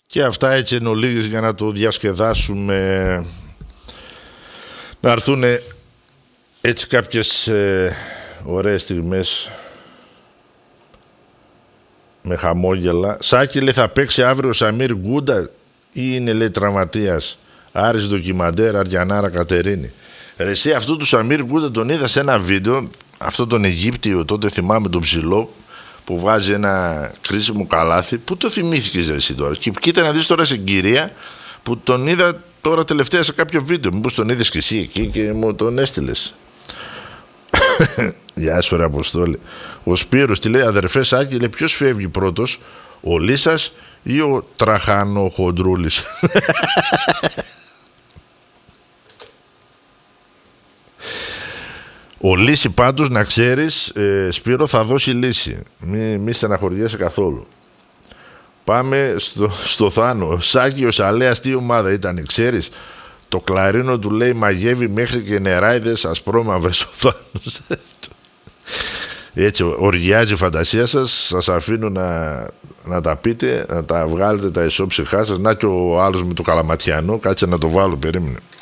Και αυτά έτσι εν ολίγης για να το διασκεδάσουμε. Να έρθουν έτσι κάποιες ωραίες στιγμές με χαμόγελα. Σάκη, λέει, θα παίξει αύριο ο Σαμίρ Γκούντα ή είναι, λέει, τραυματίας? Άρης ντοκιμαντέρ, Αριανάρα Κατερίνη. Ρε εσύ, αυτού του Σαμίρ Γκούντα τον είδα σε ένα βίντεο, αυτό τον Αιγύπτιο, τότε θυμάμαι, τον ψηλό που βάζει ένα κρίσιμο καλάθι. Πού το θυμήθηκες, ρε εσύ, τώρα? Και κοίτα να δεις τώρα συγκυρία που τον είδα τώρα τελευταία σε κάποιο βίντεο. Μήπως τον είδες και εσύ εκεί και μου τον έστειλες? Γεια σου, ρε Αποστόλη. Ο Σπύρος τι λέει? Αδερφέ Σάκη, λέει, ποιος φεύγει πρώτος, ο Λίσας ή ο Τραχανοχοντρούλης? Ο Λύση πάντως, να ξέρεις, Σπύρο, θα δώσει λύση. Μη στεναχωριέσαι καθόλου. Πάμε στο Θάνο. Σάκη, ο Σαλέας τι ομάδα ήταν, ξέρεις? Το κλαρίνο του, λέει, μαγεύει μέχρι και νεράιδες ασπρόμαυρες ο Θάνος. Έτσι οργιάζει η φαντασία σας. Σας αφήνω να τα πείτε, να τα βγάλετε τα ισόψυχά σας. Να και ο άλλος με το καλαματιανό. Κάτσε να το βάλω, περίμενε.